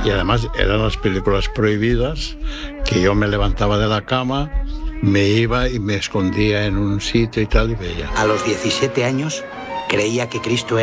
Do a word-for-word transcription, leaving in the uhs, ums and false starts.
y además eran las películas prohibidas, que yo me levantaba de la cama, me iba y me escondía en un sitio y tal y veía. A los diecisiete años creía que Cristo